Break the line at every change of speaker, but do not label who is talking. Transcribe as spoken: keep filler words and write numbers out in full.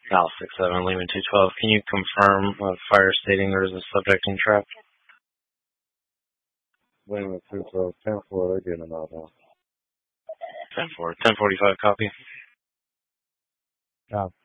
Cal six seven, Lehman two twelve. Can you confirm a fire stating there is a subject entrapped?
Lehman two twelve, ten four, they're getting out now.
ten four, ten forty-five, copy.
Copy.